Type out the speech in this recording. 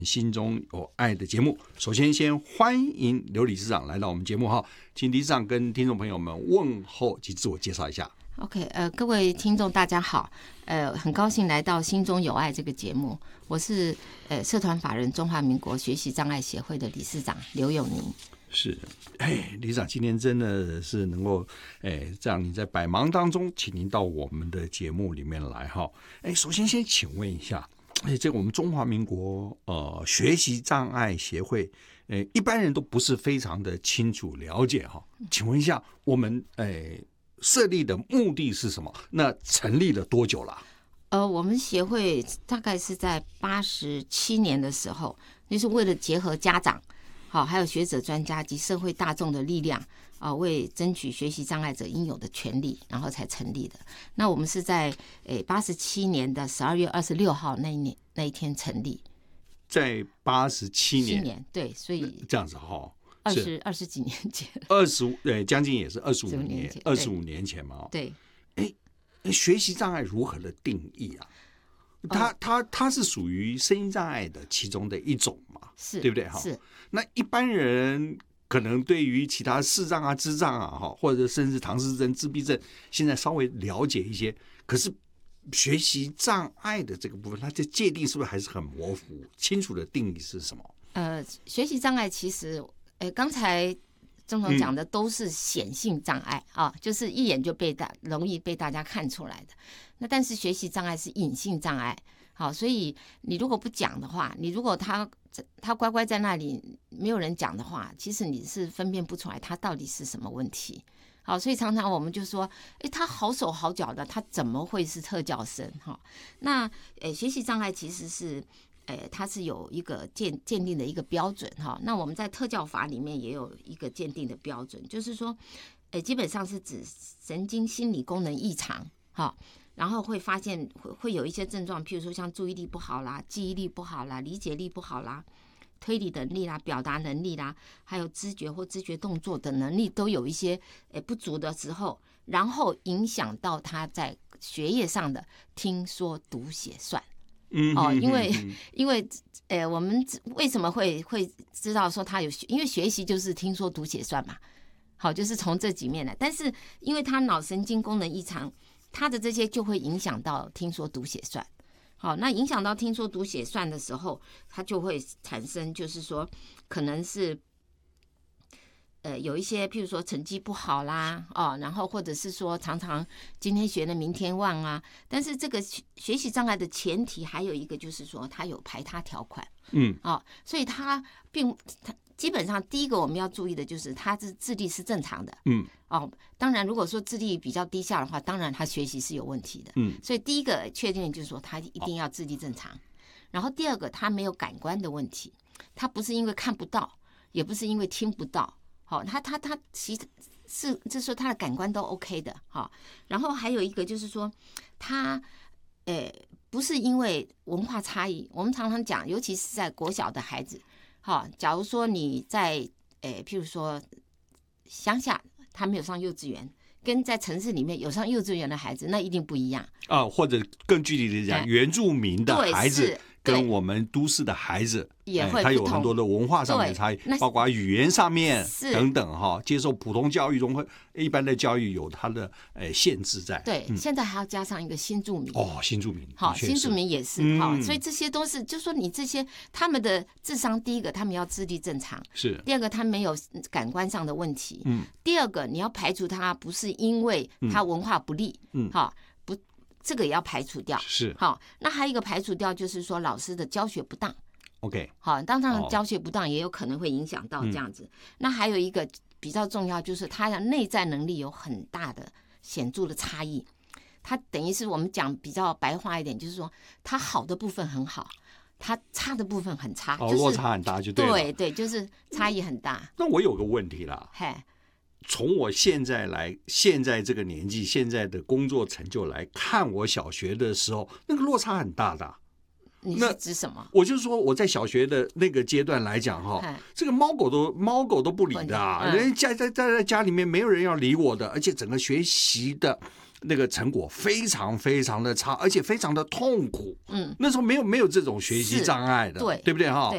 心中有爱的节目。首先欢迎刘理事长来到我们节目哈，请理事长跟听众朋友们问候及自我介绍一下。 OK， 各位听众大家好，很高兴来到心中有爱这个节目，我是社团法人中华民国学习障碍协会的理事长刘永宁。 是，理事长今天真的是能够，让你在百忙当中，请您到我们的节目里面来哈。首先请问一下，这个我们中华民国学习障碍协会，一般人都不是非常的清楚了解哈。请问一下，我们设立的目的是什么？那成立了多久了？ 我们协会大概是在87年的时候，就是为了结合家长。好，还有学者、专家及社会大众的力量为争取学习障碍者应有的权利，然后才成立的。那我们是在87年的12月26号那一天成立，在 87 年，对，所以这样子哈 ，20几年前将近也是25年前嘛。 对， 学习障碍如何的定义啊？它是属于身心障碍的其中的一种嘛， 是， 对不对？ 是。 那一般人可能对于其他视障啊、智障啊，或者甚至唐氏症、自闭症，现在稍微了解一些。可是学习障碍的这个部分，它的界定是不是还是很模糊？清楚的定义是什么？ 学习障碍其实，刚才钟总讲的都是显性障碍就是一眼就容易被大家看出来的。那但是学习障碍是隐性障碍，好，所以你如果不讲的话，你如果他乖乖在那里没有人讲的话，其实你是分辨不出来他到底是什么问题。好，所以常常我们就说，他好手好脚的，他怎么会是特教生？那学习障碍其实是它是有一个鉴定的一个标准哈。那我们在特教法里面也有一个鉴定的标准，就是说，基本上是指神经心理功能异常哈。然后会发现会有一些症状，譬如说像注意力不好啦、记忆力不好啦、理解力不好啦、推理能力啦、表达能力啦，还有知觉或知觉动作的能力都有一些不足的时候，然后影响到他在学业上的听说读写算。因为我们为什么会知道说他有，因为学习就是听说读写算嘛，好，就是从这几面来。但是因为他脑神经功能异常，他的这些就会影响到听说读写算。好，那影响到听说读写算的时候，它就会产生，就是说可能是有一些譬如说成绩不好啦，然后或者是说常常今天学了明天忘啊。但是这个学习障碍的前提还有一个就是说它有排他条款，所以它基本上第一个我们要注意的就是他的智力是正常的，当然如果说智力比较低下的话，当然他学习是有问题的，所以第一个确定就是说他一定要智力正常。然后第二个他没有感官的问题，他不是因为看不到，也不是因为听不到，他其实是就是说他的感官都 OK 的，然后还有一个就是说他不是因为文化差异，我们常常讲，尤其是在国小的孩子。假如说你在譬如说乡下，他没有上幼稚园，跟在城市里面有上幼稚园的孩子，那一定不一样或者更具体的讲，原住民的孩子跟我们都市的孩子也会他有很多的文化上面的差异，包括语言上面等等接受普通教育中一般的教育有它的限制在。 对，现在还要加上一个新住民新住民， 好，新住民也是所以这些都是，就是说你这些他们的智商，第一个他们要智力正常， 是第二个他没有感官上的问题，第二个你要排除他不是因为他文化不利，这个也要排除掉。 是那还有一个排除掉就是说老师的教学不当。 OK， 当然教学不当也有可能会影响到这样子。那还有一个比较重要，就是他的内在能力有很大的显著的差异。他等于是我们讲比较白话一点，就是说他好的部分很好，他差的部分很差， 落差很大就对了。 对，就是差异很大。 那我有个问题啦，从我现在这个年纪，现在的工作成就来看，我小学的时候那个落差很大的。 你是指什么？ 我就是说我在小学的那个阶段来讲这个猫狗都不理的人家在家里面没有人要理我的，而且整个学习的那个成果非常非常的差，而且非常的痛苦。那时候没有这种学习障碍的，对不对